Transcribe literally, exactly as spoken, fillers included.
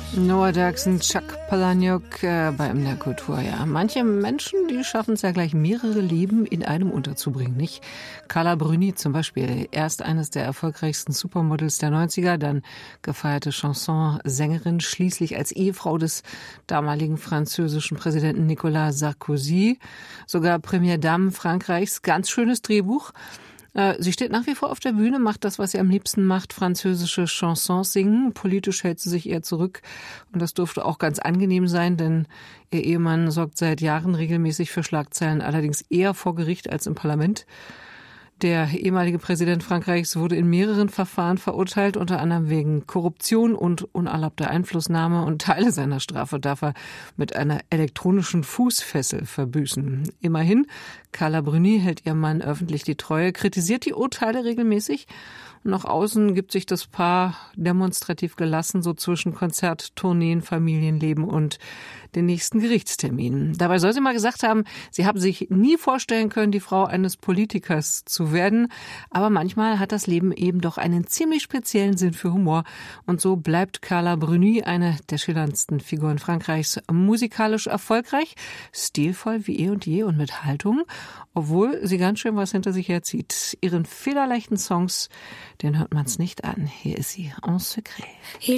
Noah Derksen, Chuck Palahniuk äh, bei M D R Kultur, ja. Manche Menschen, die schaffen es ja gleich, mehrere Leben in einem unterzubringen, nicht? Carla Bruni zum Beispiel, erst eines der erfolgreichsten Supermodels der neunziger, dann gefeierte Chansonsängerin, schließlich als Ehefrau des damaligen französischen Präsidenten Nicolas Sarkozy, sogar Première Dame Frankreichs, ganz schönes Drehbuch. Sie steht nach wie vor auf der Bühne, macht das, was sie am liebsten macht, französische Chansons singen. Politisch hält sie sich eher zurück und das dürfte auch ganz angenehm sein, denn ihr Ehemann sorgt seit Jahren regelmäßig für Schlagzeilen, allerdings eher vor Gericht als im Parlament. Der ehemalige Präsident Frankreichs wurde in mehreren Verfahren verurteilt, unter anderem wegen Korruption und unerlaubter Einflussnahme, und Teile seiner Strafe darf er mit einer elektronischen Fußfessel verbüßen. Immerhin, Carla Bruni hält ihrem Mann öffentlich die Treue, kritisiert die Urteile regelmäßig. Und nach außen gibt sich das Paar demonstrativ gelassen, so zwischen Konzerttourneen, Familienleben und den nächsten Gerichtsterminen. Dabei soll sie mal gesagt haben, sie haben sich nie vorstellen können, die Frau eines Politikers zu werden. Aber manchmal hat das Leben eben doch einen ziemlich speziellen Sinn für Humor. Und so bleibt Carla Bruni eine der schillerndsten Figuren Frankreichs, musikalisch erfolgreich, stilvoll wie eh und je und mit Haltung, obwohl sie ganz schön was hinter sich herzieht. Ihren federleichten Songs, den hört man's nicht an. Hier ist sie, En Secret.